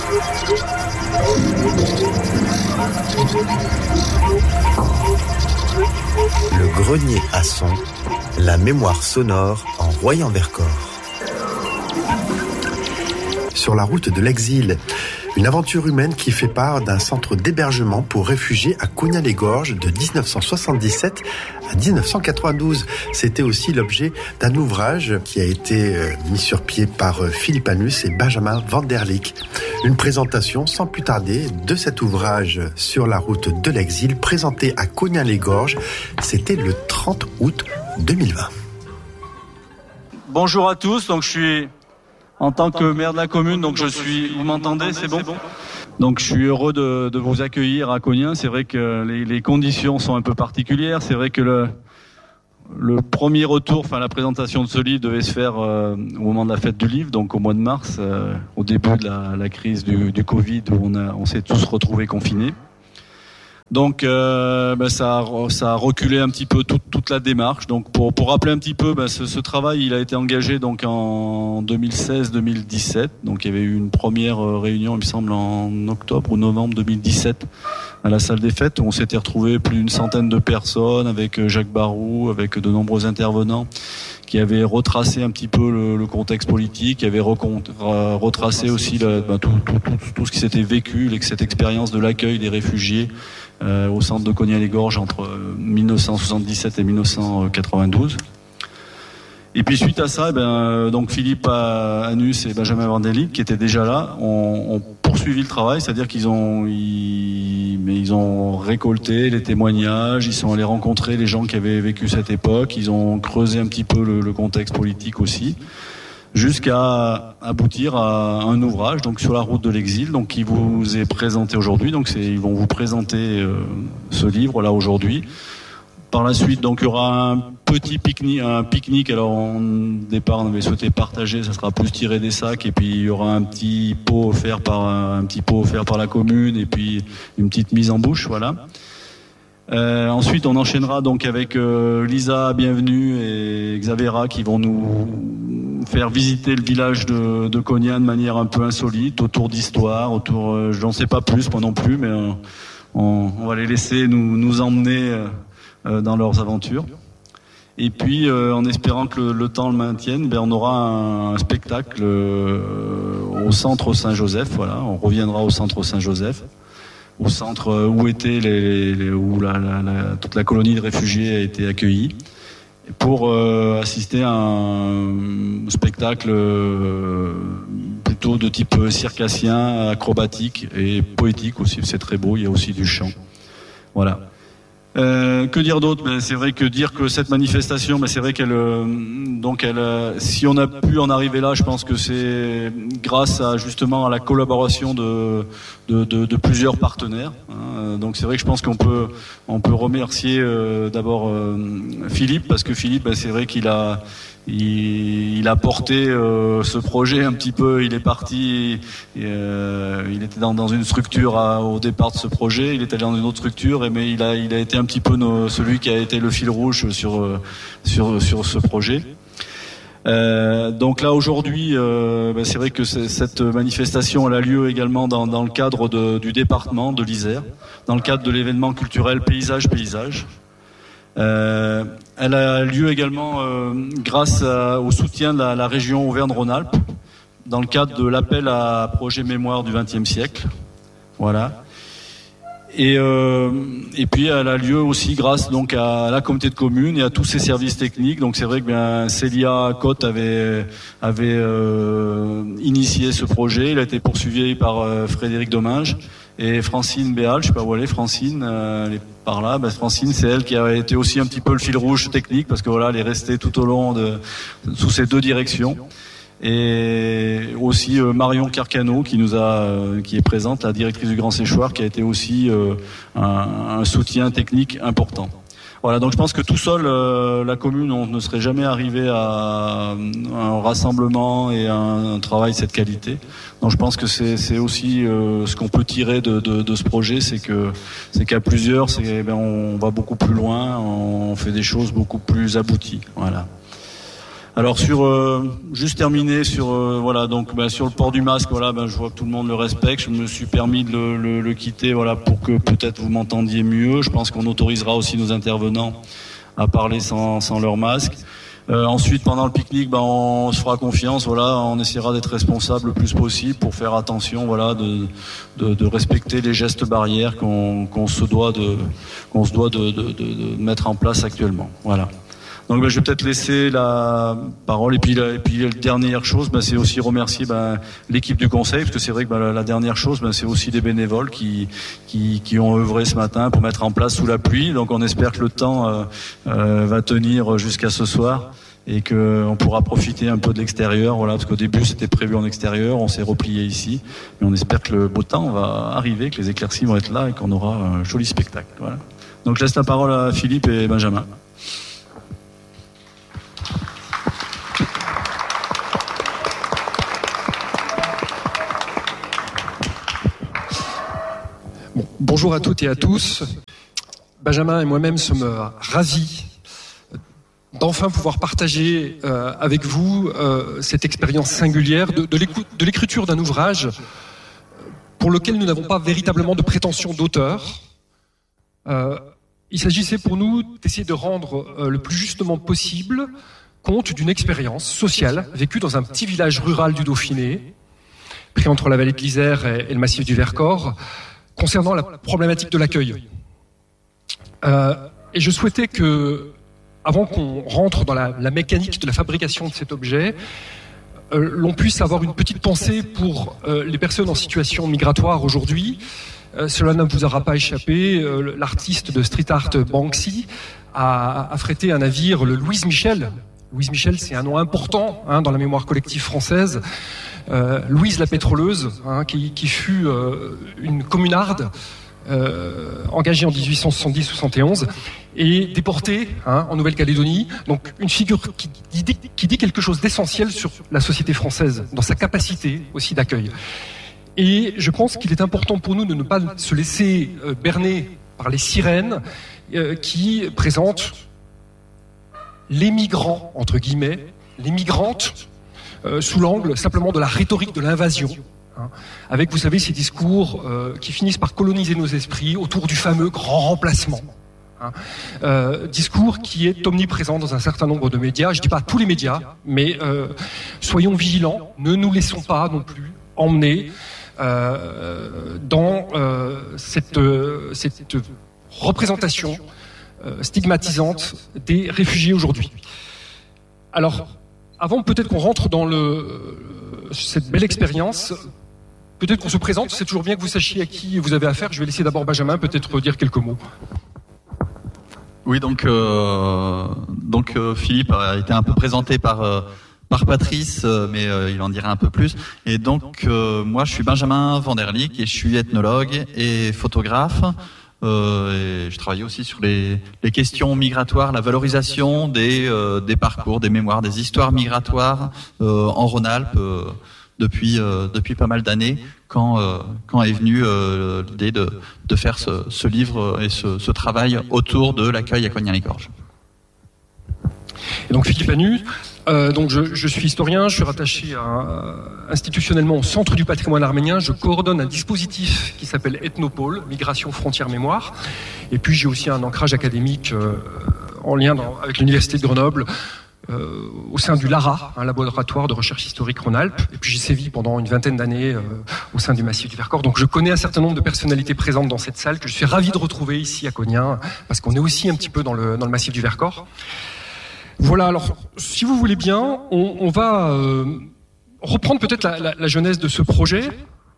Le grenier à son, la mémoire sonore en Royan-Vercors. Sur la route de l'exil, une aventure humaine qui fait part d'un centre d'hébergement pour réfugiés à Cognat-les-Gorges de 1977 à 1992. C'était aussi l'objet d'un ouvrage qui a été mis sur pied par Philippe Annus et Benjamin Vanderlyck. Une présentation sans plus tarder de cet ouvrage sur la route de l'exil présenté à Cognat-les-Gorges. C'était le 30 août 2020. Bonjour à tous, donc je suis en tant que maire de la commune, donc vous m'entendez, c'est bon ? Donc je suis heureux de vous accueillir à Cognat. C'est vrai que les conditions sont un peu particulières. C'est vrai que le premier retour, la présentation de ce livre devait se faire au moment de la fête du livre, donc au mois de mars, au début de la crise du Covid, où on s'est tous retrouvés confinés. Donc ça a reculé un petit peu toute la démarche. Donc pour rappeler un petit peu, ce travail il a été engagé donc en 2016-2017. Donc il y avait eu une première réunion, il me semble en octobre ou novembre 2017 à la salle des fêtes où on s'était retrouvé plus d'une centaine de personnes avec Jacques Barou, avec de nombreux intervenants qui avaient retracé un petit peu le contexte politique, qui avaient retracé aussi tout ce qui s'était vécu, cette expérience de l'accueil des réfugiés au centre de Cognat-les-Gorges entre 1977 et 1992. Et puis suite à ça, donc Philippe Annus et Benjamin Vanderlyck, qui étaient déjà là, ont poursuivi le travail, c'est-à-dire qu'ils ont récolté les témoignages, ils sont allés rencontrer les gens qui avaient vécu cette époque, ils ont creusé un petit peu le contexte politique aussi, jusqu'à aboutir à un ouvrage donc sur la route de l'exil, donc qui vous est présenté aujourd'hui. Donc ils vont vous présenter ce livre là aujourd'hui. Par la suite, donc il y aura un petit pique-nique. Alors au départ, on avait souhaité partager, ça sera plus tiré des sacs, et puis il y aura un petit pot offert par la commune, et puis une petite mise en bouche, voilà. Ensuite, on enchaînera donc avec Lisa Bienvenue et Xavera qui vont nous faire visiter le village de Cognat de manière un peu insolite, autour d'histoire, je n'en sais pas plus, moi non plus, mais on va les laisser nous emmener dans leurs aventures. Et puis, en espérant que le temps le maintienne, on aura un spectacle au centre Saint-Joseph. Voilà, on reviendra au centre Saint-Joseph, au centre où était où toute la colonie de réfugiés a été accueillie, pour assister à un spectacle plutôt de type circassien, acrobatique et poétique aussi. C'est très beau. Il y a aussi du chant. Voilà. Que dire d'autre ? C'est vrai que dire que cette manifestation, c'est vrai si on a pu en arriver là, je pense que c'est grâce justement à la collaboration de plusieurs partenaires. Donc c'est vrai que je pense qu'on peut remercier d'abord Philippe, parce que Philippe, c'est vrai qu'il a porté ce projet un petit peu. Il est parti, il était dans une structure au départ de ce projet, il est allé dans une autre structure, mais il a été un petit peu celui qui a été le fil rouge sur ce projet. Donc là aujourd'hui, c'est vrai que cette manifestation elle a lieu également dans le cadre du département de l'Isère, dans le cadre de l'événement culturel Paysage. Elle a lieu également grâce au soutien de la région Auvergne-Rhône-Alpes, dans le cadre de l'appel à projet mémoire du XXe siècle. Voilà. Et puis elle a lieu aussi grâce donc à la communauté de communes et à tous ses services techniques. Donc c'est vrai que Célia Cotte avait initié ce projet. Il a été poursuivi par Frédéric Domingue et Francine Béal. Je sais pas où elle est, Francine. Elle est par là. Francine, c'est elle qui a été aussi un petit peu le fil rouge technique, parce que voilà, elle est restée tout au long sous ces deux directions. Et aussi Marion Carcano qui est présente, la directrice du Grand Séchoir, qui a été aussi un soutien technique important. Voilà, donc je pense que tout seul, la commune, on ne serait jamais arrivé à un rassemblement et à un travail de cette qualité. Donc je pense que c'est aussi ce qu'on peut tirer de ce projet, c'est qu'à plusieurs, on va beaucoup plus loin, on fait des choses beaucoup plus abouties. Voilà. Alors juste terminer sur sur le port du masque, je vois que tout le monde le respecte. Je me suis permis de le quitter pour que peut-être vous m'entendiez mieux. Je pense qu'on autorisera aussi nos intervenants à parler sans leur masque. Ensuite, pendant le pique-nique, on se fera confiance, on essaiera d'être responsable le plus possible pour faire attention, de respecter les gestes barrières qu'on se doit de mettre en place actuellement. Voilà. Donc je vais peut-être laisser la parole et puis la dernière chose, c'est aussi remercier l'équipe du conseil, parce que c'est vrai que la dernière chose, c'est aussi des bénévoles qui ont œuvré ce matin pour mettre en place sous la pluie. Donc on espère que le temps va tenir jusqu'à ce soir et qu'on pourra profiter un peu de l'extérieur, parce qu'au début c'était prévu en extérieur, on s'est replié ici, mais on espère que le beau temps va arriver, que les éclaircies vont être là et qu'on aura un joli spectacle. Voilà. Donc je laisse la parole à Philippe et Benjamin. Bonjour à toutes et à tous. Benjamin et moi-même sommes ravis d'enfin pouvoir partager avec vous cette expérience singulière de l'écriture d'un ouvrage pour lequel nous n'avons pas véritablement de prétention d'auteur. Il s'agissait pour nous d'essayer de rendre le plus justement possible compte d'une expérience sociale vécue dans un petit village rural du Dauphiné, pris entre la vallée de l'Isère et le massif du Vercors, concernant la problématique de l'accueil. Et je souhaitais que, avant qu'on rentre dans la mécanique de la fabrication de cet objet, l'on puisse avoir une petite pensée pour les personnes en situation migratoire aujourd'hui. Cela ne vous aura pas échappé, l'artiste de street art Banksy a affrété un navire, le Louise Michel. Louise Michel, c'est un nom important dans la mémoire collective française. Louise la pétroleuse, qui fut une communarde engagée en 1870-71 et déportée en Nouvelle-Calédonie. Donc une figure qui dit quelque chose d'essentiel sur la société française, dans sa capacité aussi d'accueil. Et je pense qu'il est important pour nous de ne pas se laisser berner par les sirènes qui présentent les migrants, entre guillemets, les migrantes, sous l'angle simplement de la rhétorique de l'invasion, avec, vous savez, ces discours qui finissent par coloniser nos esprits autour du fameux grand remplacement. Discours qui est omniprésent dans un certain nombre de médias, je ne dis pas tous les médias, mais soyons vigilants, ne nous laissons pas non plus emmener dans cette représentation stigmatisante des réfugiés aujourd'hui. Alors, avant peut-être qu'on rentre dans cette belle expérience, peut-être qu'on se présente, c'est toujours bien que vous sachiez à qui vous avez affaire. Je vais laisser d'abord Benjamin peut-être dire quelques mots. Oui, donc Philippe a été un peu présenté par Patrice, mais il en dira un peu plus. Et donc moi je suis Benjamin Van der Leek et je suis ethnologue et photographe. Et je travaille aussi sur les questions migratoires, la valorisation des parcours, des mémoires, des histoires migratoires en Rhône-Alpes depuis pas mal d'années, quand est venue l'idée de faire ce livre et ce travail autour de l'accueil à Cognat-les-Gorges. Et donc Philippe Anu, donc je suis historien, je suis rattaché institutionnellement au Centre du patrimoine arménien, je coordonne un dispositif qui s'appelle Ethnopole, Migration, Frontières, Mémoire, et puis j'ai aussi un ancrage académique en lien avec l'Université de Grenoble, au sein du LARA, un laboratoire de recherche historique Rhône-Alpes, et puis j'ai sévi pendant une vingtaine d'années au sein du massif du Vercors, donc je connais un certain nombre de personnalités présentes dans cette salle que je suis ravi de retrouver ici à Cognat, parce qu'on est aussi un petit peu dans le massif du Vercors. Voilà, alors, si vous voulez bien, on va reprendre peut-être la genèse de ce projet.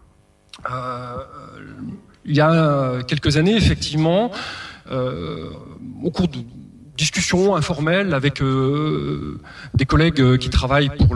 Il y a quelques années, effectivement, au cours de discussions informelles avec des collègues qui travaillent pour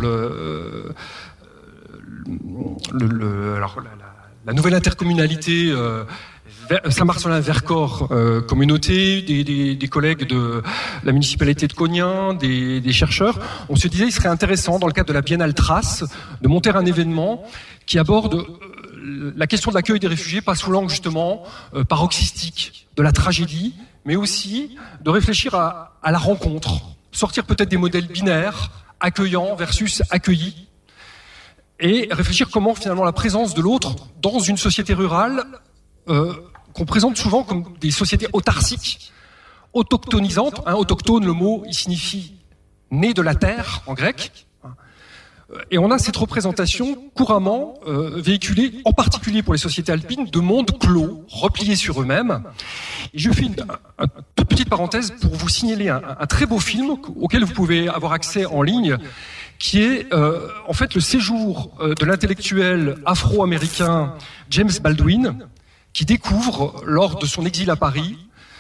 la nouvelle intercommunalité Saint-Marcelin-Vercors communauté, des collègues de la municipalité de Cognat, des chercheurs, on se disait qu'il serait intéressant, dans le cadre de la Biennale Trace, de monter un événement qui aborde la question de l'accueil des réfugiés, pas sous l'angle justement paroxystique de la tragédie, mais aussi de réfléchir à la rencontre, sortir peut-être des modèles binaires, accueillant versus accueilli, et réfléchir comment finalement la présence de l'autre dans une société rurale qu'on présente souvent comme des sociétés autarciques, autochtonisantes. Autochtone, le mot, il signifie né de la terre en grec. Et on a cette représentation couramment véhiculée, en particulier pour les sociétés alpines, de mondes clos, repliés sur eux-mêmes. Et je fais une toute petite parenthèse pour vous signaler un très beau film auquel vous pouvez avoir accès en ligne, qui est en fait le séjour de l'intellectuel afro-américain James Baldwin, qui découvre, lors de son exil à Paris,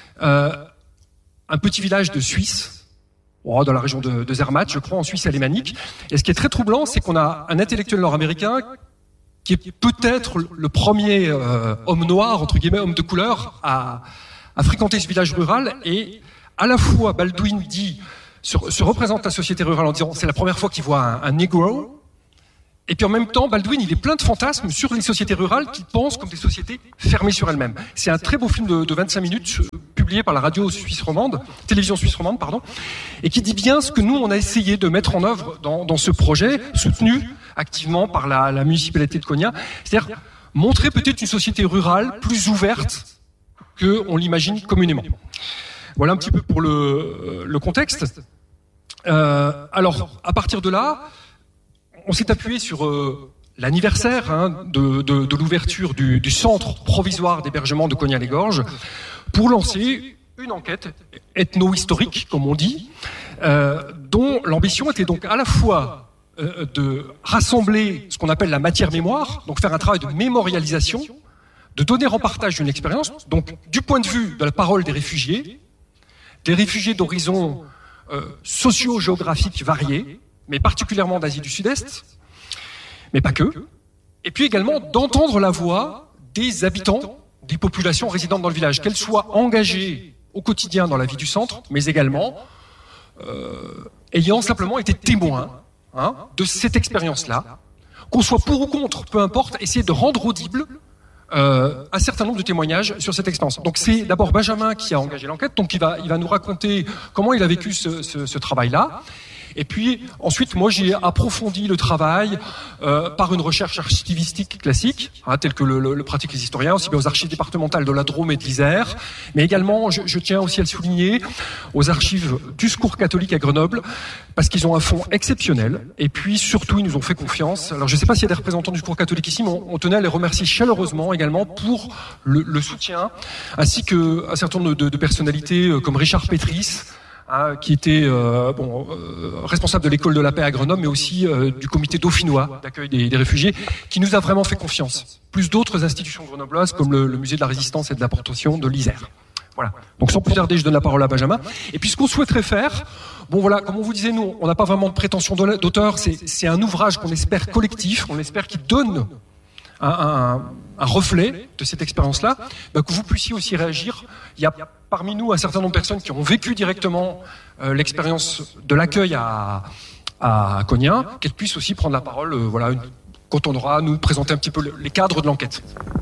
un petit village de Suisse, dans la région de Zermatt, je crois, en Suisse alémanique. Et ce qui est très troublant, c'est qu'on a un intellectuel nord-américain qui est peut-être le premier homme noir, entre guillemets, homme de couleur, à fréquenter ce village rural. Et à la fois, Baldwin se représente la société rurale en disant c'est la première fois qu'il voit un Negro. Et puis en même temps, Baldwin, il est plein de fantasmes sur les sociétés rurales qui pensent comme des sociétés fermées sur elles-mêmes. C'est un très beau film de 25 minutes, publié par la télévision suisse romande, et qui dit bien ce que nous, on a essayé de mettre en œuvre dans ce projet, soutenu activement par la municipalité de Konya. C'est-à-dire montrer peut-être une société rurale plus ouverte qu'on l'imagine communément. Voilà un petit peu pour le contexte. Alors, à partir de là, on s'est appuyé sur l'anniversaire de l'ouverture du centre provisoire d'hébergement de Konya-les-Gorges pour lancer une enquête ethno-historique, comme on dit, dont l'ambition était donc à la fois de rassembler ce qu'on appelle la matière mémoire, donc faire un travail de mémorialisation, de donner en partage une expérience, donc du point de vue de la parole des réfugiés d'horizons socio-géographiques variés, mais particulièrement d'Asie du Sud-Est, mais pas que, et puis également d'entendre la voix des habitants, des populations résidentes dans le village, qu'elles soient engagées au quotidien dans la vie du centre, mais également ayant simplement été témoins de cette expérience-là, qu'on soit pour ou contre, peu importe, essayer de rendre audible un certain nombre de témoignages sur cette expérience. Donc c'est d'abord Benjamin qui a engagé l'enquête, donc il va nous raconter comment il a vécu ce travail-là. Et puis ensuite, moi j'ai approfondi le travail par une recherche archivistique classique, telle que le pratiquent les historiens, aussi bien aux archives départementales de la Drôme et de l'Isère, mais également, je tiens aussi à le souligner, aux archives du Secours catholique à Grenoble, parce qu'ils ont un fonds exceptionnel, et puis surtout ils nous ont fait confiance. Alors je ne sais pas s'il y a des représentants du Secours catholique ici, mais on tenait à les remercier chaleureusement également pour le soutien, ainsi qu'un certain nombre de personnalités comme Richard Pétris, qui était responsable de l'école de la paix à Grenoble, mais aussi du comité dauphinois d'accueil des réfugiés, qui nous a vraiment fait confiance. Plus d'autres institutions grenobloises, comme le musée de la résistance et de la protection de l'Isère. Voilà. Donc sans plus tarder, je donne la parole à Benjamin. Et puis ce qu'on souhaiterait faire, comme on vous disait, nous, on n'a pas vraiment de prétention d'auteur, c'est un ouvrage qu'on espère collectif, on espère qu'il donne un reflet de cette expérience-là, que vous puissiez aussi réagir. Il y a parmi nous un certain nombre de personnes qui ont vécu directement l'expérience de l'accueil à Konya, qu'elles puissent aussi prendre la parole quand on aura à nous présenter un petit peu les cadres de l'enquête.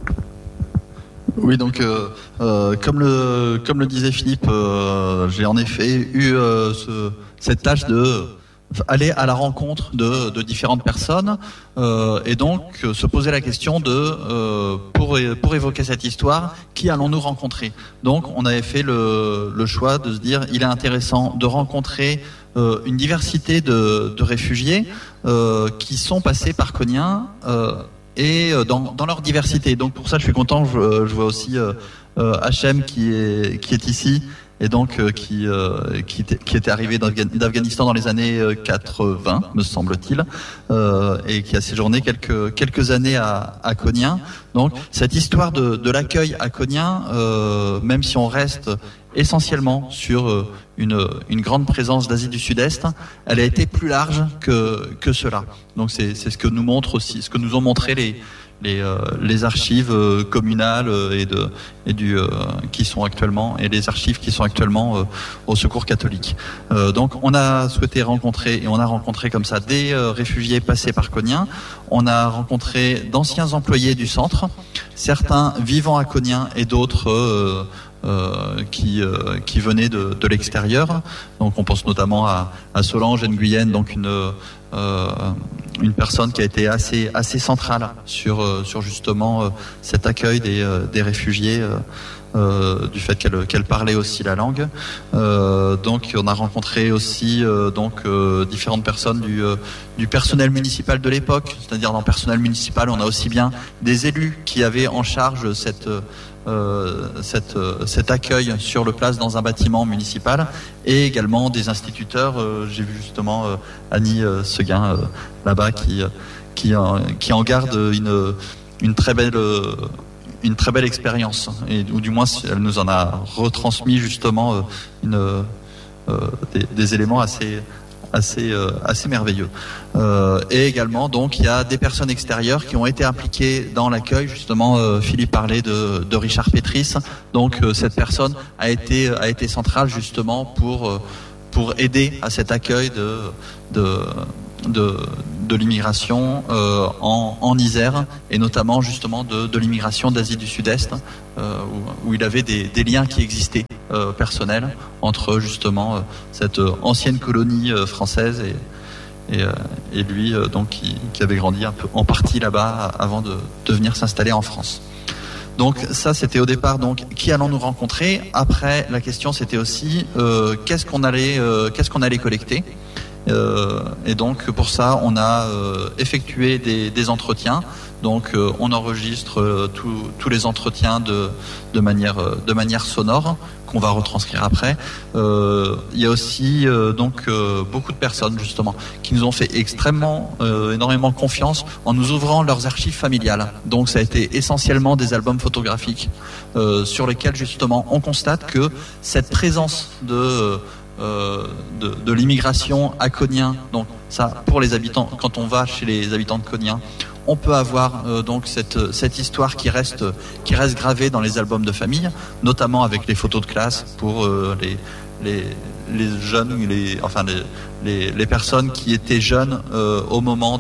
Oui, donc comme le disait Philippe, j'ai en effet eu cette tâche de aller à la rencontre de différentes personnes et donc se poser la question de pour évoquer cette histoire, qui allons-nous rencontrer. Donc on avait fait le choix de se dire il est intéressant de rencontrer une diversité de réfugiés qui sont passés par Konya et dans leur diversité. Donc pour ça je suis content, je vois aussi Hachem qui est ici, et donc qui était arrivé d'Afghanistan dans les années 80, me semble-t-il, et qui a séjourné quelques années à Konya. Donc cette histoire de l'accueil à Konya, même si on reste essentiellement sur une grande présence d'Asie du Sud-Est, elle a été plus large que cela. Donc c'est ce que nous montre aussi, ce que nous ont montré les archives communales qui sont actuellement, et les archives qui sont actuellement au Secours catholique. Donc on a souhaité rencontrer, et on a rencontré comme ça des réfugiés passés par Konya. On a rencontré d'anciens employés du centre, certains vivant à Konya et d'autres qui venaient de l'extérieur. Donc on pense notamment à Solange Nguyen, donc une personne qui a été assez centrale sur justement cet accueil des réfugiés, du fait qu'elle parlait aussi la langue. Donc on a rencontré aussi différentes personnes du personnel municipal de l'époque, c'est-à-dire dans le personnel municipal on a aussi bien des élus qui avaient en charge cet accueil sur le place dans un bâtiment municipal, et également des instituteurs. J'ai vu justement Annie Seguin là-bas qui en garde une très belle expérience, ou du moins elle nous en a retransmis justement des éléments assez merveilleux. Et également, donc, il y a des personnes extérieures qui ont été impliquées dans l'accueil. Justement, Philippe parlait de Richard Pétris. Donc, cette personne a été centrale justement pour aider à cet accueil de l'immigration en Isère, et notamment justement de l'immigration d'Asie du Sud-Est, où il avait des liens qui existaient personnels entre justement cette ancienne colonie française et lui donc qui avait grandi un peu en partie là-bas avant de venir s'installer en France. Donc ça c'était au départ, donc qui allons nous rencontrer. Après la question c'était aussi qu'est-ce qu'on allait collecter. Et donc pour ça on a effectué des entretiens. Donc on enregistre tous les entretiens de manière sonore qu'on va retranscrire après. Il y a aussi beaucoup de personnes justement qui nous ont fait énormément confiance en nous ouvrant leurs archives familiales. Donc ça a été essentiellement des albums photographiques sur lesquels justement on constate que cette présence de l'immigration à Kognien, donc ça pour les habitants, quand on va chez les habitants de Kognien, on peut avoir donc cette histoire qui reste gravée dans les albums de famille, notamment avec les photos de classe pour les jeunes, les personnes qui étaient jeunes au moment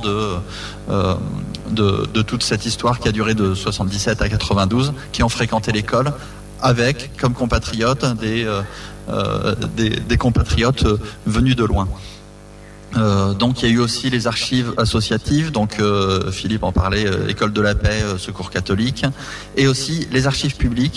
de toute cette histoire qui a duré de 77 à 92, qui ont fréquenté l'école avec comme compatriotes des compatriotes venus de loin. Donc il y a eu aussi les archives associatives, donc Philippe en parlait, École de la Paix, Secours catholique, et aussi les archives publiques.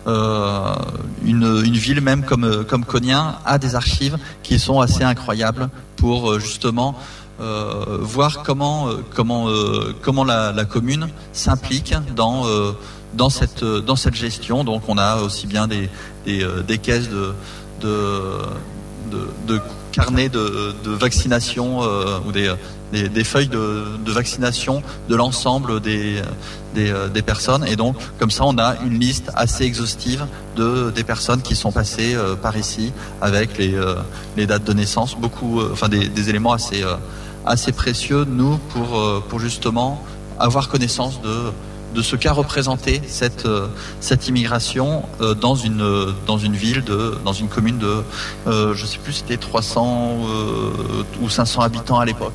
Une ville même comme Kognien a des archives qui sont assez incroyables pour justement voir comment la commune s'implique dans cette gestion. Donc on a aussi bien des caisses de carnets de vaccination ou des feuilles de vaccination de l'ensemble des personnes, et donc comme ça on a une liste assez exhaustive des personnes qui sont passées par ici avec les dates de naissance, des éléments assez précieux nous pour justement avoir connaissance de ce qu'a représenté cette immigration dans une ville dans une commune de je sais plus, c'était 300 ou 500 habitants à l'époque.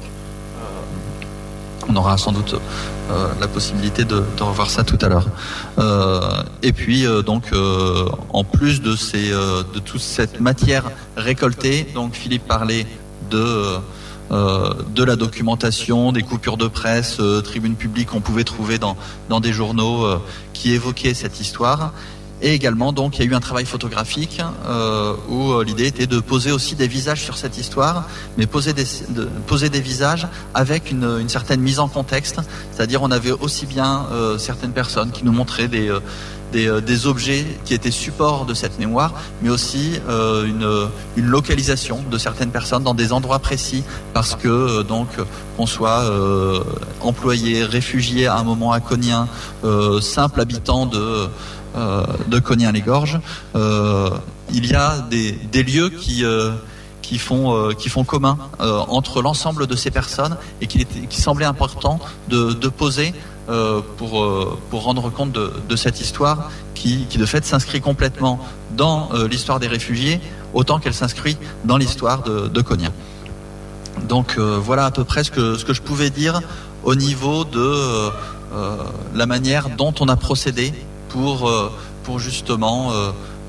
On aura sans doute la possibilité de revoir ça tout à l'heure. Et puis en plus de toute cette matière récoltée, donc Philippe parlait de la documentation, des coupures de presse, tribunes publiques qu'on pouvait trouver dans des journaux qui évoquaient cette histoire. Et également, donc, il y a eu un travail photographique où l'idée était de poser aussi des visages sur cette histoire, mais poser des visages avec une certaine mise en contexte. C'est-à-dire, on avait aussi bien certaines personnes qui nous montraient des objets qui étaient supports de cette mémoire, mais aussi une localisation de certaines personnes dans des endroits précis, parce que qu'on soit employé, réfugié à un moment à Kognien, simple habitant de Kognien-les-Gorges, il y a des lieux qui font commun entre l'ensemble de ces personnes, et qui semblait important de poser pour rendre compte de cette histoire qui de fait s'inscrit complètement dans l'histoire des réfugiés autant qu'elle s'inscrit dans l'histoire de Kognien. Donc voilà à peu près ce que je pouvais dire au niveau de la manière dont on a procédé pour justement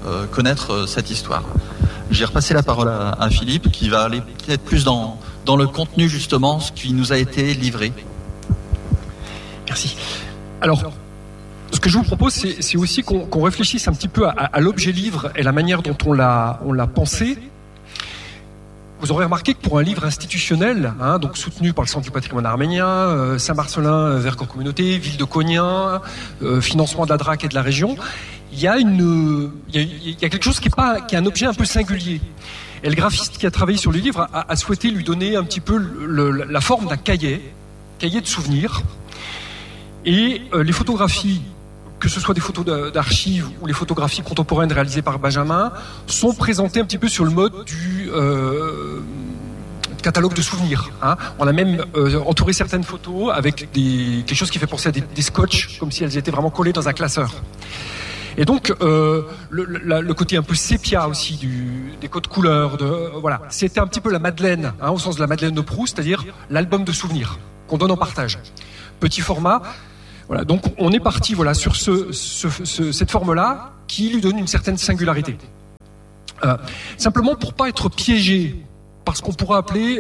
connaître cette histoire. J'ai repassé la parole à Philippe, qui va aller peut-être plus dans le contenu, justement, ce qui nous a été livré. Merci. Alors, ce que je vous propose, c'est aussi qu'on réfléchisse un petit peu à l'objet livre et la manière dont on l'a pensé. Vous aurez remarqué que pour un livre institutionnel, donc soutenu par le Centre du patrimoine arménien, Saint-Marcelin, Vercors Communauté, Ville de Konya, financement de la DRAC et de la région, il y a quelque chose qui est un objet un peu singulier. Et le graphiste qui a travaillé sur le livre a souhaité lui donner un petit peu la forme d'un cahier de souvenirs. Et les photographies, que ce soit des photos d'archives ou les photographies contemporaines réalisées par Benjamin, sont présentées un petit peu sur le mode du catalogue de souvenirs. On a même entouré certaines photos avec quelque chose qui fait penser à des scotch, comme si elles étaient vraiment collées dans un classeur. Et donc le côté un peu sépia aussi des codes couleurs, voilà, c'était un petit peu la Madeleine, au sens de la Madeleine de Proust, c'est-à-dire l'album de souvenirs qu'on donne en partage. Petit format. Voilà, donc on est parti sur cette forme-là qui lui donne une certaine singularité. Simplement pour pas être piégé par ce qu'on pourrait appeler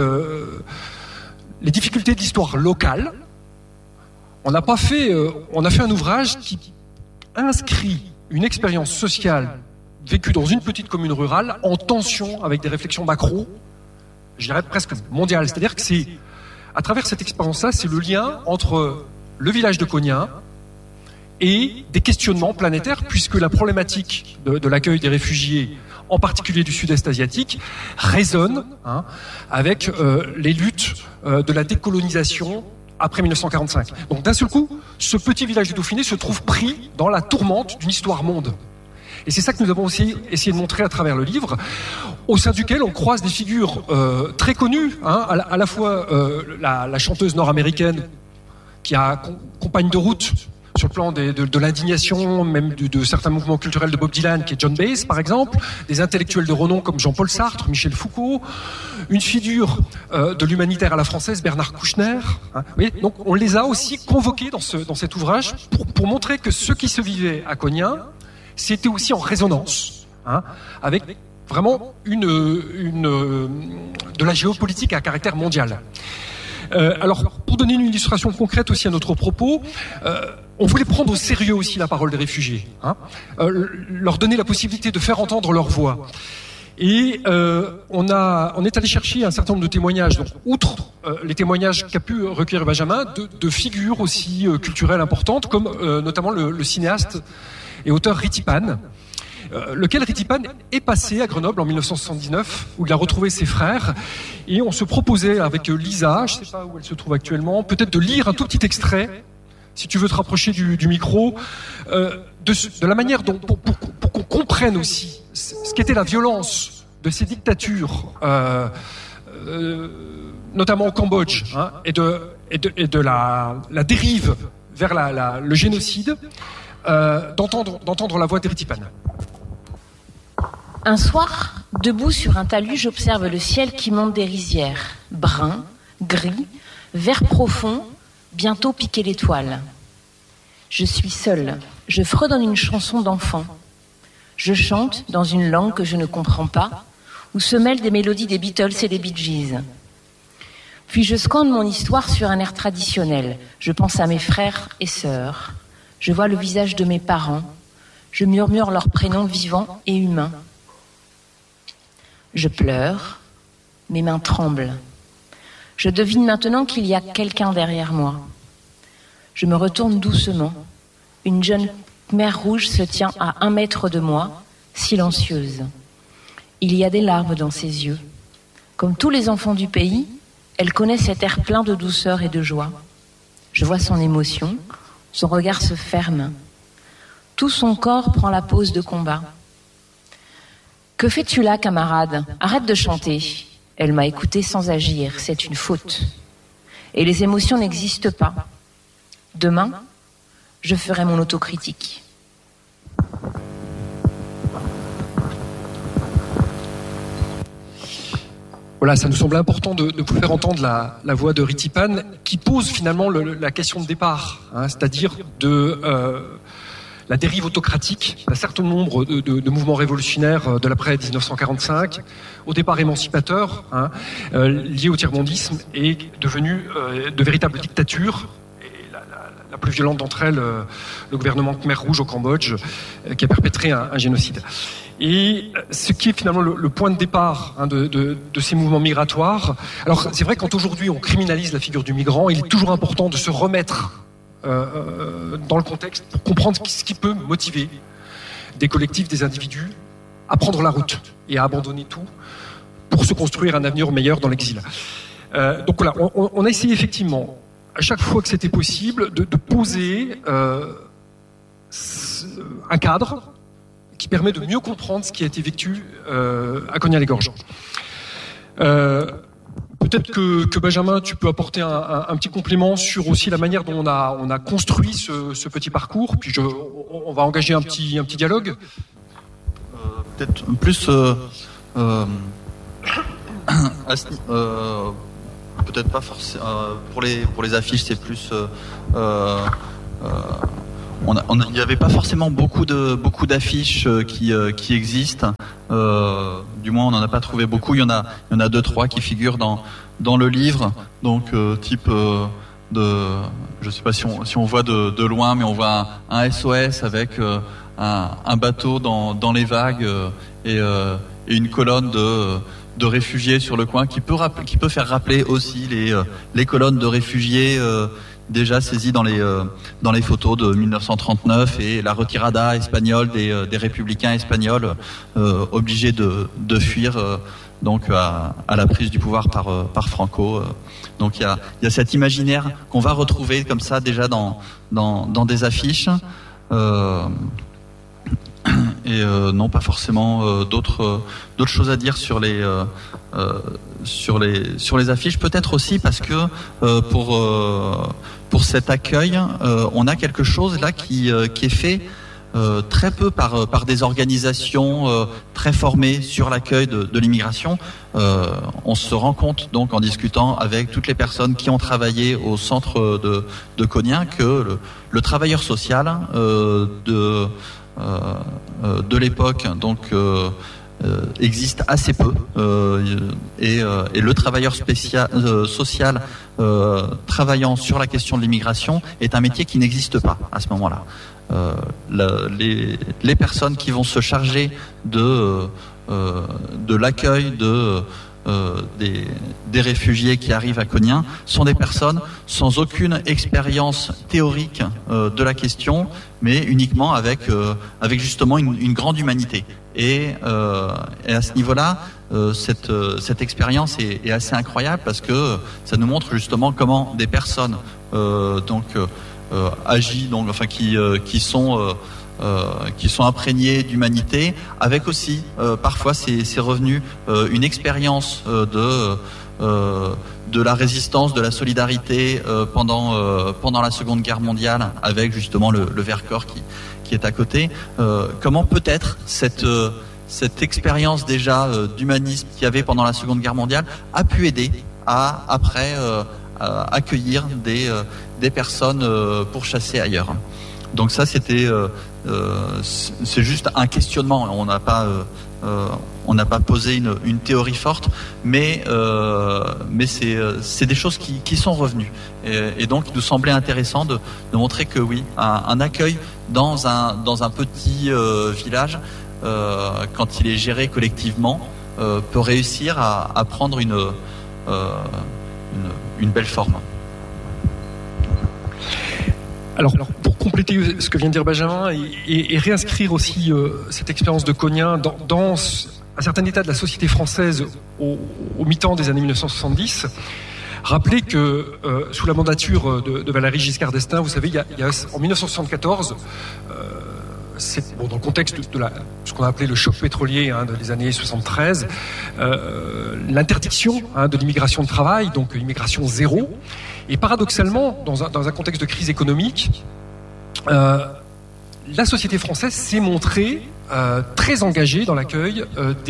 les difficultés de l'histoire locale, on a fait un ouvrage qui inscrit une expérience sociale vécue dans une petite commune rurale en tension avec des réflexions macro, je dirais presque mondiales. C'est-à-dire que c'est à travers cette expérience-là, c'est le lien entre le village de Konya et des questionnements planétaires, puisque la problématique de l'accueil des réfugiés, en particulier du sud-est asiatique, résonne avec les luttes de la décolonisation après 1945. Donc d'un seul coup, ce petit village du Dauphiné se trouve pris dans la tourmente d'une histoire monde. Et c'est ça que nous avons aussi essayé de montrer à travers le livre, au sein duquel on croise des figures très connues, à la fois la chanteuse nord-américaine qui a compagne de route sur le plan de l'indignation, même de certains mouvements culturels de Bob Dylan, qui est John Baez, par exemple, des intellectuels de renom comme Jean-Paul Sartre, Michel Foucault, une figure de l'humanitaire à la française, Bernard Kouchner. Oui, donc on les a aussi convoqués dans cet ouvrage pour montrer que ce qui se vivait à Konya, c'était aussi en résonance, avec vraiment de la géopolitique à caractère mondial. Alors, pour donner une illustration concrète aussi à notre propos, on voulait prendre au sérieux aussi la parole des réfugiés, leur donner la possibilité de faire entendre leur voix. Et on est allé chercher un certain nombre de témoignages, donc outre les témoignages qu'a pu recueillir Benjamin, de figures aussi culturelles importantes, comme notamment le cinéaste et auteur Ritipan, lequel Ritipan est passé à Grenoble en 1979, où il a retrouvé ses frères, et on se proposait avec Lisa, je ne sais pas où elle se trouve actuellement, peut-être de lire un tout petit extrait, si tu veux te rapprocher du micro, de la manière dont, pour qu'on comprenne aussi ce qu'était la violence de ces dictatures, notamment au Cambodge, et de la dérive vers le génocide, d'entendre la voix de Ritipan. Un soir, debout sur un talus, j'observe le ciel qui monte des rizières, brun, gris, vert profond, bientôt piqué d'étoiles. Je suis seule, je fredonne une chanson d'enfant. Je chante dans une langue que je ne comprends pas, où se mêlent des mélodies des Beatles et des Bee Gees. Puis je scande mon histoire sur un air traditionnel. Je pense à mes frères et sœurs. Je vois le visage de mes parents. Je murmure leurs prénoms vivants et humains. Je pleure, mes mains tremblent. Je devine maintenant qu'il y a quelqu'un derrière moi. Je me retourne doucement. Une jeune Khmer rouge se tient à 1 mètre de moi, silencieuse. Il y a des larmes dans ses yeux. Comme tous les enfants du pays, elle connaît cet air plein de douceur et de joie. Je vois son émotion, son regard se ferme. Tout son corps prend la pose de combat. « Que fais-tu là, camarade ? Arrête de chanter. » Elle m'a écouté sans agir, c'est une faute. Et les émotions n'existent pas. Demain, je ferai mon autocritique. Voilà, ça nous semblait important de vous faire entendre la voix de Ritipan, qui pose finalement la question de départ, c'est-à-dire de la dérive autocratique d'un certain nombre de mouvements révolutionnaires de l'après 1945, au départ émancipateur, lié au tiers-mondisme, est devenu de véritables dictatures. La plus violente d'entre elles, le gouvernement Khmer Rouge au Cambodge, qui a perpétré un génocide. Et ce qui est finalement le point de départ de ces mouvements migratoires. Alors c'est vrai que quand aujourd'hui on criminalise la figure du migrant, il est toujours important de se remettre dans le contexte pour comprendre ce qui peut motiver des collectifs, des individus à prendre la route et à abandonner tout pour se construire un avenir meilleur dans l'exil. Donc voilà, on a essayé effectivement, à chaque fois que c'était possible, de poser un cadre qui permet de mieux comprendre ce qui a été vécu à Cognat-les-Gorges. Peut-être que Benjamin, tu peux apporter un petit complément sur aussi la manière dont on a construit ce petit parcours, puis on va engager un petit dialogue. Peut-être plus peut-être pas forcément pour les affiches, c'est plus il n'y avait pas forcément beaucoup d'affiches qui existent. Du moins, on n'en a pas trouvé beaucoup. Il y en a 2-3 qui figurent dans le livre. Donc, type je sais pas si on voit de loin, mais on voit un SOS avec un bateau dans les vagues et une colonne de réfugiés sur le coin qui peut faire rappeler aussi les colonnes de réfugiés déjà saisies dans les photos de 1939 et la retirada espagnole des républicains espagnols obligés de fuir donc à la prise du pouvoir par Franco. Donc il y a cet imaginaire qu'on va retrouver comme ça déjà dans des affiches. Et non, pas forcément d'autres choses à dire sur les affiches. Peut-être aussi parce que pour cet accueil, on a quelque chose là qui est fait très peu par des organisations très formées sur l'accueil de l'immigration. On se rend compte donc en discutant avec toutes les personnes qui ont travaillé au centre de Cognat que le travailleur social de l'époque donc existe assez peu et le travailleur social travaillant sur la question de l'immigration est un métier qui n'existe pas à ce moment-là. Les personnes qui vont se charger de l'accueil des réfugiés qui arrivent à Cognat sont des personnes sans aucune expérience théorique de la question, mais uniquement avec justement une grande humanité. Et à ce niveau-là, cette expérience est assez incroyable parce que ça nous montre justement comment des personnes agissent, donc enfin qui sont imprégnés d'humanité, avec aussi parfois c'est revenu une expérience de la résistance, de la solidarité pendant la Seconde Guerre mondiale, avec justement le Vercors qui est à côté. Comment peut-être cette expérience déjà d'humanisme qu'il y avait pendant la Seconde Guerre mondiale a pu aider à après accueillir des personnes pourchassées ailleurs. Donc ça c'était c'est juste un questionnement. On n'a pas posé une théorie forte, mais c'est des choses qui sont revenues. Et donc il nous semblait intéressant de montrer que oui, un accueil dans un petit village, quand il est géré collectivement, peut réussir à prendre une belle forme. Alors, pour compléter ce que vient de dire Benjamin et réinscrire aussi cette expérience de Cognat dans un certain état de la société française au mi-temps des années 1970, rappelez que sous la mandature de Valéry Giscard d'Estaing, vous savez, il y a en 1974, c'est dans le contexte de ce qu'on a appelé le choc pétrolier des années 73, l'interdiction de l'immigration de travail, donc l'immigration zéro. Et paradoxalement, dans un contexte de crise économique, la société française s'est montrée très engagé dans l'accueil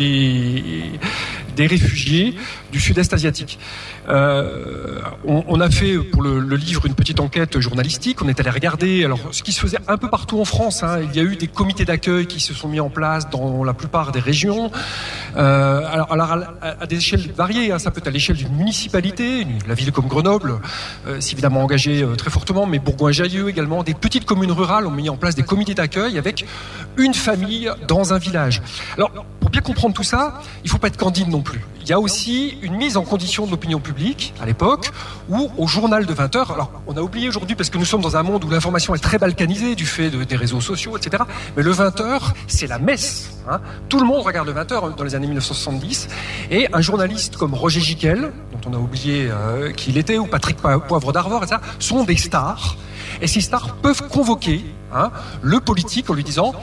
des réfugiés du sud-est asiatique. On a fait pour le livre une petite enquête journalistique. On est allé regarder ce qui se faisait un peu partout en France. Il y a eu des comités d'accueil qui se sont mis en place dans la plupart des régions. À des échelles variées. Ça peut être à l'échelle d'une municipalité, la ville comme Grenoble, s'est évidemment engagée très fortement, mais Bourgoin-Jallieu également. Des petites communes rurales ont mis en place des comités d'accueil avec une famille dans un village. Alors, pour bien comprendre tout ça, il ne faut pas être candide non plus. Il y a aussi une mise en condition de l'opinion publique, à l'époque, où au journal de 20h, alors on a oublié aujourd'hui parce que nous sommes dans un monde où l'information est très balkanisée du fait des réseaux sociaux, etc. Mais le 20h, c'est la messe. Tout le monde regarde le 20h dans les années 1970. Et un journaliste comme Roger Giquel, dont on a oublié qui il était, ou Patrick Poivre d'Arvor, etc., sont des stars. Et ces stars peuvent convoquer le politique en lui disant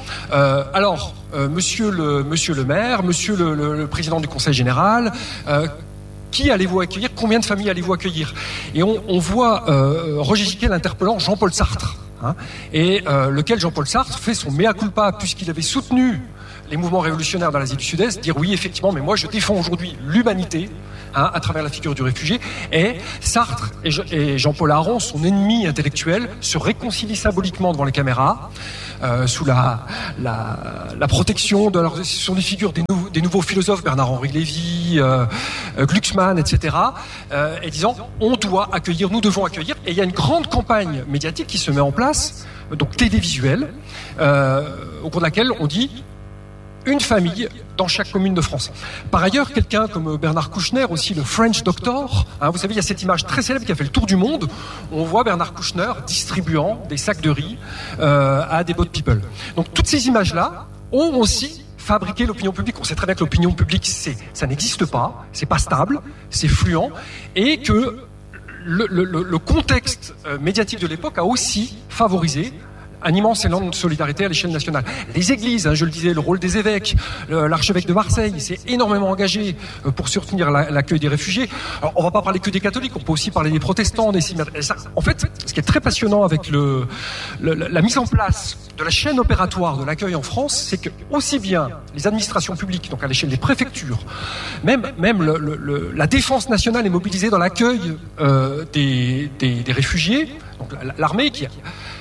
monsieur le maire, monsieur le président du conseil général, qui allez-vous accueillir, combien de familles allez-vous accueillir? Et on voit Roger Giquel interpellant Jean-Paul Sartre, lequel Jean-Paul Sartre fait son mea culpa puisqu'il avait soutenu les mouvements révolutionnaires dans l'Asie du Sud-Est, dire oui effectivement, mais moi je défends aujourd'hui l'humanité à travers la figure du réfugié. Et Sartre et Jean-Paul Aron, son ennemi intellectuel, se réconcilient symboliquement devant les caméras sous la protection ce sont des figures des nouveaux philosophes, Bernard-Henri Lévy, Glucksmann, etc. Et disant on doit accueillir, nous devons accueillir. Et il y a une grande campagne médiatique qui se met en place, donc télévisuelle, au cours de laquelle on dit une famille dans chaque commune de France. Par ailleurs, quelqu'un comme Bernard Kouchner, aussi le French Doctor, vous savez, il y a cette image très célèbre qui a fait le tour du monde. On voit Bernard Kouchner distribuant des sacs de riz à des boat people. Donc toutes ces images-là ont aussi fabriqué l'opinion publique. On sait très bien que l'opinion publique, ça n'existe pas, c'est pas stable, c'est fluent, et que le contexte médiatique de l'époque a aussi favorisé un immense élan de solidarité à l'échelle nationale. Les églises, je le disais, le rôle des évêques, l'archevêque de Marseille s'est énormément engagé pour soutenir l'accueil des réfugiés. Alors, on va pas parler que des catholiques, on peut aussi parler des protestants, des cinémas. En fait, ce qui est très passionnant avec la mise en place de la chaîne opératoire de l'accueil en France, c'est que aussi bien les administrations publiques, donc à l'échelle des préfectures, même la défense nationale est mobilisée dans l'accueil des réfugiés, donc l'armée qui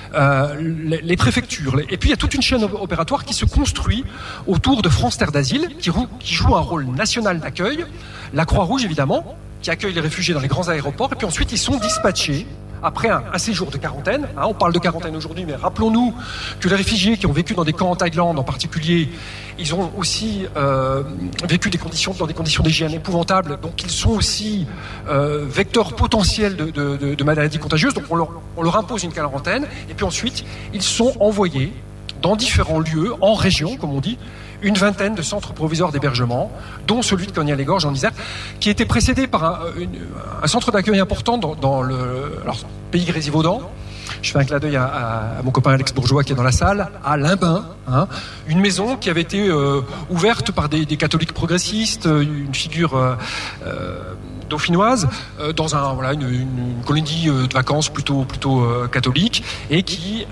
les préfectures. Et puis il y a toute une chaîne opératoire qui se construit autour de France Terre d'Asile, qui joue un rôle national d'accueil. La Croix-Rouge, évidemment, qui accueille les réfugiés dans les grands aéroports. Et puis ensuite, ils sont dispatchés après un séjour de quarantaine. On parle de quarantaine aujourd'hui, mais rappelons-nous que les réfugiés qui ont vécu dans des camps en Thaïlande en particulier, ils ont aussi vécu dans des conditions d'hygiène épouvantables, donc ils sont aussi vecteurs potentiels de maladies contagieuses, donc on leur impose une quarantaine, et puis ensuite ils sont envoyés dans différents lieux, en région, comme on dit, une vingtaine de centres provisoires d'hébergement, dont celui de Cognac-les-Gorges en Isère, qui était précédé par un centre d'accueil important dans le pays Grésivaudan. Je fais un clin d'œil à mon copain Alex Bourgeois qui est dans la salle, à Limbin, une maison qui avait été ouverte par des catholiques progressistes, une figure dauphinoise, dans une colonie de vacances plutôt catholique, et qui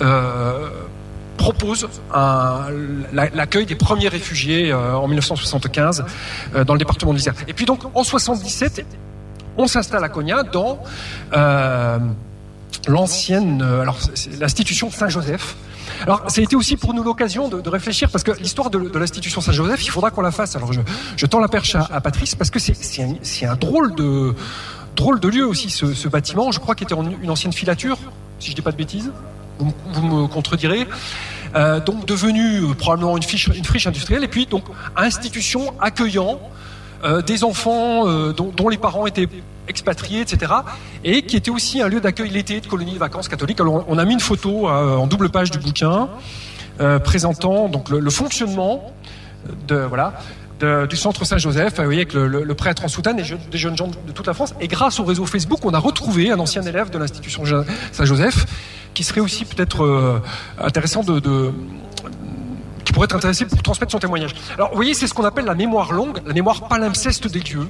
propose l'accueil des premiers réfugiés en 1975 dans le département de l'Isère. Et puis donc en 1977, on s'installe à Cognac dans l'ancienne, l'institution Saint-Joseph. Alors, ça a été aussi pour nous l'occasion de réfléchir, parce que l'histoire de l'institution Saint-Joseph, il faudra qu'on la fasse. Alors, je tends la perche à Patrice, parce que c'est un drôle de lieu aussi, ce bâtiment. Je crois qu'il était une ancienne filature, si je dis pas de bêtises. Vous me contredirez. Donc, devenu probablement une friche industrielle, et puis donc institution accueillant des enfants dont les parents étaient expatriés, etc., et qui était aussi un lieu d'accueil l'été de colonies de vacances catholiques. Alors on a mis une photo en double page du bouquin présentant donc le fonctionnement du centre Saint-Joseph, vous voyez, avec le prêtre en soutane et des jeunes gens de toute la France. Et grâce au réseau Facebook, on a retrouvé un ancien élève de l'institution Saint-Joseph qui serait aussi peut-être intéressant qui pourrait être intéressé pour transmettre son témoignage. Alors, vous voyez, c'est ce qu'on appelle la mémoire longue, la mémoire palimpseste des lieux.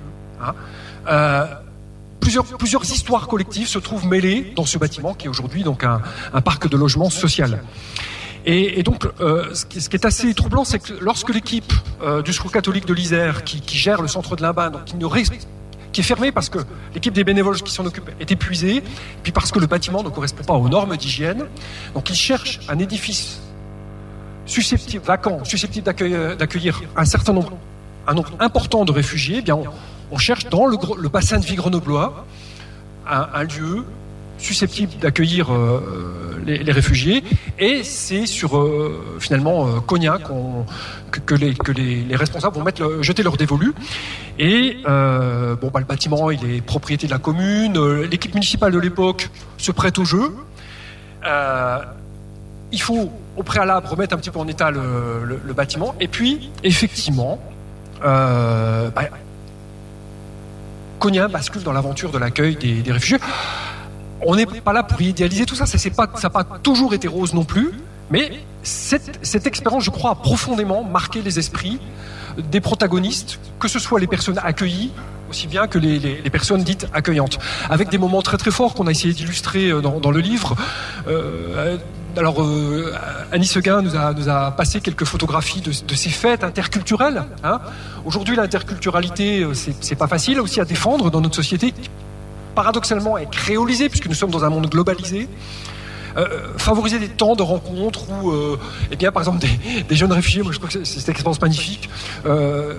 Plusieurs histoires collectives se trouvent mêlées dans ce bâtiment qui est aujourd'hui donc un parc de logement social. Et donc, ce qui est assez troublant, c'est que lorsque l'équipe du Secours catholique de l'Isère, qui gère le centre de Limbin, donc qui est fermé parce que l'équipe des bénévoles qui s'en occupe est épuisée, puis parce que le bâtiment ne correspond pas aux normes d'hygiène, donc ils cherchent un édifice susceptible d'accueillir un nombre important de réfugiés. Eh bien, on cherche dans le bassin de vie grenoblois un lieu susceptible d'accueillir les réfugiés, et c'est sur finalement Cognac que les responsables vont jeter leur dévolu. Et le bâtiment, il est propriété de la commune. L'équipe municipale de l'époque se prête au jeu. Il faut au préalable remettre un petit peu en état le bâtiment, et puis effectivement Cognac bascule dans l'aventure de l'accueil des réfugiés. On n'est pas là pour idéaliser tout ça, ça n'a pas toujours été rose non plus, mais cette expérience, je crois, a profondément marqué les esprits des protagonistes, que ce soit les personnes accueillies, aussi bien que les personnes dites accueillantes, avec des moments très très forts qu'on a essayé d'illustrer dans le livre. Annie Seguin nous a passé quelques photographies de ces fêtes interculturelles. Aujourd'hui, l'interculturalité, c'est pas facile aussi à défendre dans notre société, paradoxalement est créolisée, puisque nous sommes dans un monde globalisé. Favoriser des temps de rencontres où, par exemple, des jeunes réfugiés, moi je trouve que c'est une expérience magnifique,